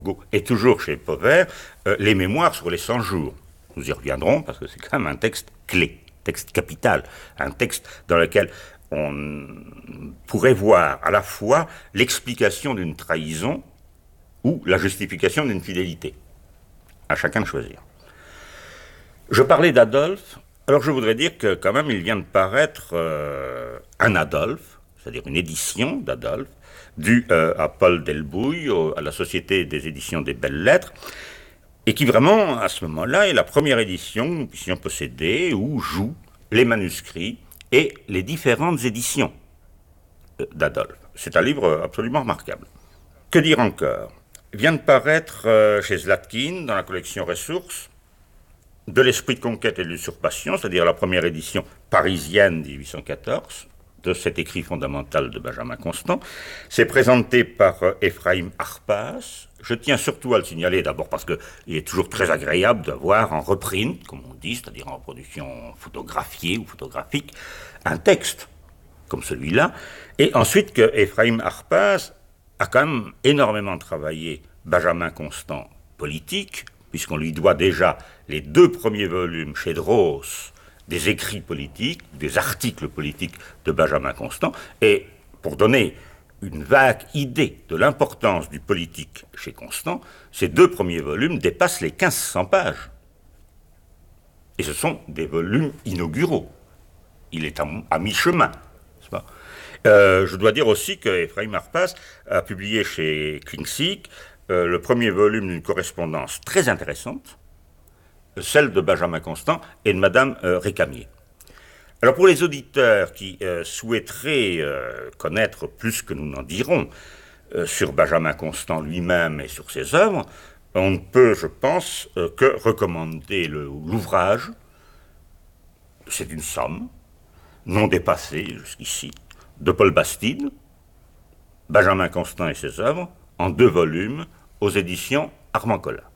Et toujours chez Pauvert, les mémoires sur les 100 jours. Nous y reviendrons parce que c'est quand même un texte clé, texte capital, un texte dans lequel on pourrait voir à la fois l'explication d'une trahison ou la justification d'une fidélité. À chacun de choisir. Je parlais d'Adolphe, alors je voudrais dire que quand même il vient de paraître un Adolphe, c'est-à-dire une édition d'Adolphe, due à Paul Delbouille, à la Société des éditions des Belles Lettres, et qui vraiment, à ce moment-là, est la première édition que nous puissions posséder où jouent les manuscrits et les différentes éditions d'Adolphe. C'est un livre absolument remarquable. Que dire encore? Vient de paraître chez Zlatkin, dans la collection Ressources, De l'esprit de conquête et de l'usurpation, c'est-à-dire la première édition parisienne 1814, de cet écrit fondamental de Benjamin Constant. C'est présenté par Ephraim Harpas. Je tiens surtout à le signaler, d'abord parce qu'il est toujours très agréable de voir en reprint, comme on dit, c'est-à-dire en reproduction photographiée ou photographique, un texte comme celui-là, et ensuite que Ephraim Harpas a quand même énormément travaillé Benjamin Constant politique, puisqu'on lui doit déjà les 2 premiers volumes chez Droz des écrits politiques, des articles politiques de Benjamin Constant, et pour donner une vague idée de l'importance du politique chez Constant, ces 2 premiers volumes dépassent les 1500 pages. Et ce sont des volumes inauguraux. Il est à mi-chemin, n'est-ce pas ? Je dois dire aussi que Ephraim Harpas a publié chez Klingsik le premier volume d'une correspondance très intéressante, celle de Benjamin Constant et de Madame Récamier. Alors pour les auditeurs qui souhaiteraient connaître plus que nous n'en dirons sur Benjamin Constant lui-même et sur ses œuvres, on ne peut, je pense, que recommander l'ouvrage. C'est une somme, non dépassée jusqu'ici, de Paul Bastide, Benjamin Constant et ses œuvres, en 2 volumes, aux éditions Armancola.